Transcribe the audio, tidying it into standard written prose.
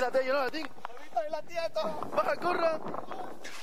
Espérate, yo no la tengo. ¡Ahorita la tía! ¡Baja, corra!